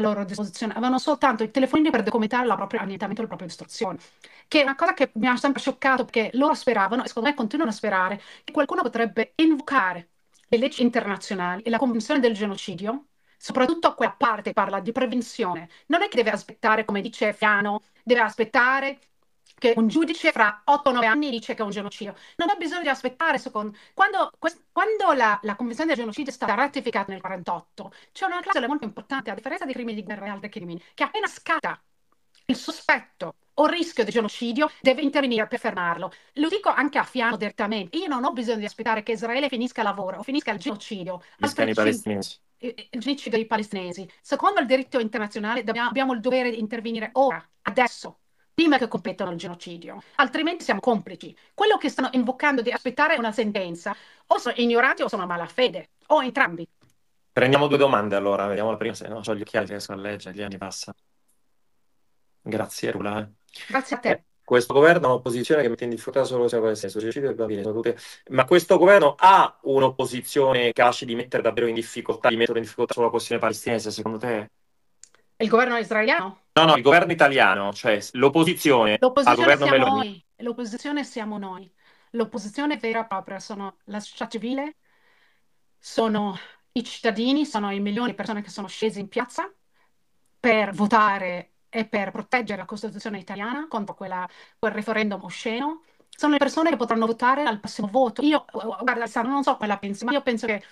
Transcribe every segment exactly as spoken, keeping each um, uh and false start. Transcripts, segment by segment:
loro disposizione, avevano soltanto i telefonini per documentare la propria annientamento e la propria distruzione, che è una cosa che mi ha sempre scioccato perché loro speravano, e secondo me continuano a sperare, che qualcuno potrebbe invocare le leggi internazionali e la Convenzione del genocidio, soprattutto quella parte che parla di prevenzione. Non è che deve aspettare, come dice Fiano, deve aspettare che un giudice fra otto nove anni dice che è un genocidio. Non ha bisogno di aspettare, secondo... Quando, quest- quando la, la Convenzione del genocidio è stata ratificata nel quarantotto, c'è una clausola molto importante, a differenza dei crimini di guerra e altri crimini, che appena scatta il sospetto o rischio di genocidio deve intervenire per fermarlo. Lo dico anche a Fiano direttamente. Io non ho bisogno di aspettare che Israele finisca il lavoro o finisca il genocidio. Gli Altri scani cin- palestinesi. il il genocidio dei palestinesi. Secondo il diritto internazionale dobbiamo- abbiamo il dovere di intervenire ora, adesso, prima che completano il genocidio. Altrimenti siamo complici. Quello che stanno invocando di aspettare una sentenza o sono ignoranti o sono malafede, o entrambi. Prendiamo due domande allora, vediamo la prima, se no ho gli occhiali, riesco a leggere, gli anni passano. Grazie, Rula. eh. Grazie a te. Eh, questo governo ha un'opposizione che mette in difficoltà solo se il senso, suicidio e bambini, sono tutte... Ma questo governo ha un'opposizione capace di mettere davvero in difficoltà, di mettere in difficoltà solo la questione palestinese, secondo te? Il governo israeliano? No, no, il governo italiano, cioè l'opposizione al L'opposizione governo siamo Meloni. noi, l'opposizione siamo noi. L'opposizione vera e propria sono la società civile, sono i cittadini, sono i milioni di persone che sono scesi in piazza per votare e per proteggere la Costituzione italiana contro quella- quel referendum osceno. Sono le persone che potranno votare al prossimo voto. Io, guarda, Alessandro, non so come la pensi, ma io penso che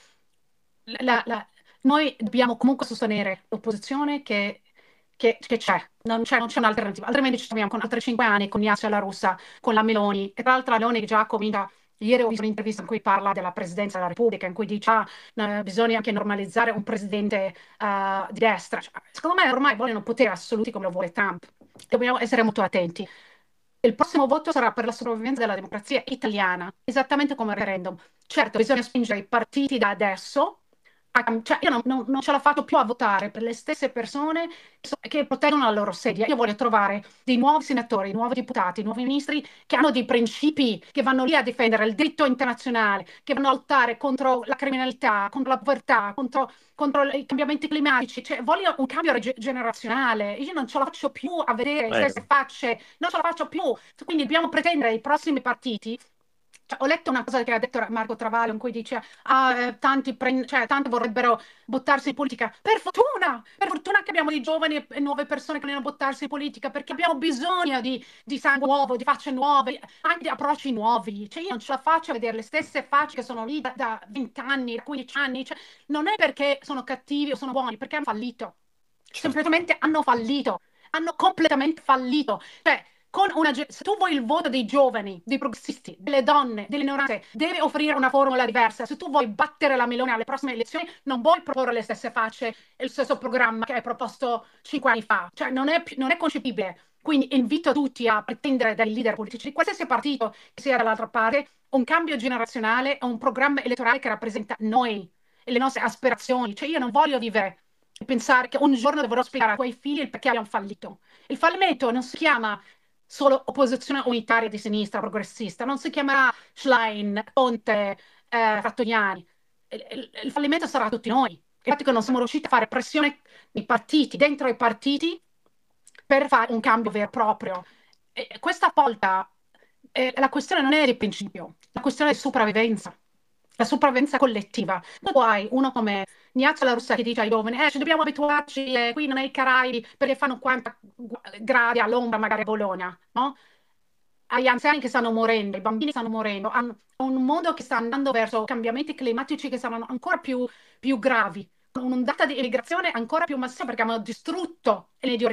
la- la- noi dobbiamo comunque sostenere l'opposizione che, che- che c'è, non c'è, non c'è un'alternativa, altrimenti ci troviamo con altri cinque anni con Ignazio La Russa, con la Meloni, e tra l'altro la Meloni che già comincia, ieri ho visto un'intervista in cui parla della Presidenza della Repubblica, in cui dice ah, eh, bisogna anche normalizzare un presidente eh, di destra. Cioè, secondo me ormai vogliono potere assoluti come lo vuole Trump, dobbiamo essere molto attenti. Il prossimo voto sarà per la sopravvivenza della democrazia italiana, esattamente come il referendum. Certo, bisogna spingere i partiti da adesso. a- cioè, io non, non- non ce la faccio più a votare per le stesse persone che so- che proteggono la loro sedia. Io voglio trovare dei nuovi senatori, nuovi deputati, nuovi ministri che hanno dei principi, che vanno lì a difendere il diritto internazionale, che vanno a lottare contro la criminalità, contro la povertà, contro, contro i cambiamenti climatici. Cioè, voglio un cambio rege- generazionale. Io non ce la faccio più a vedere le stesse Ecco. facce, non ce la faccio più. Quindi dobbiamo pretendere ai prossimi partiti. Cioè, ho letto una cosa che ha detto Marco Travaglio in cui dice ah, eh, tanti, pre- cioè, tanti vorrebbero buttarsi in politica. Per fortuna, per fortuna che abbiamo dei giovani e e nuove persone che vogliono buttarsi in politica perché abbiamo bisogno di, di sangue nuovo, di facce nuove, anche di approcci nuovi. Cioè, io non ce la faccio a vedere le stesse facce che sono lì da, da venti anni, da quindici anni. Cioè, non è perché sono cattivi o sono buoni, perché hanno fallito. Certo. Semplicemente hanno fallito, hanno completamente fallito. Cioè, con una, ge- se tu vuoi il voto dei giovani, dei progressisti, delle donne, delle minoranze, devi offrire una formula diversa. Se tu vuoi battere la Meloni alle prossime elezioni, non puoi proporre le stesse facce e il stesso programma che hai proposto cinque anni fa. Cioè, non è, più- non è concepibile. Quindi invito tutti a pretendere dai leader politici di qualsiasi partito che sia dall'altra parte un cambio generazionale e un programma elettorale che rappresenta noi e le nostre aspirazioni. Cioè, io non voglio vivere e pensare che un giorno dovrò spiegare ai tuoi figli il perché abbiamo fallito. Il fallimento non si chiama solo opposizione unitaria di sinistra progressista, non si chiamerà Schlein, Conte, eh, Frattoniani. Il, il- il fallimento sarà a tutti noi. Il fatto che non siamo riusciti a fare pressione nei partiti, dentro i partiti, per fare un cambio vero e proprio. E questa volta eh, la questione non è di principio, la questione è di sopravvivenza, la sopravvivenza collettiva. Tu hai uno come Ignazio La Russa che dice ai giovani, eh, ci dobbiamo abituarci, eh, qui non è i Caraibi perché fanno quaranta gu- gradi all'ombra magari a Bologna, no? Agli anziani che stanno morendo, i bambini stanno morendo, a un mondo che sta andando verso cambiamenti climatici che saranno ancora più, più gravi, un'ondata di immigrazione ancora più massiva perché hanno distrutto il Medio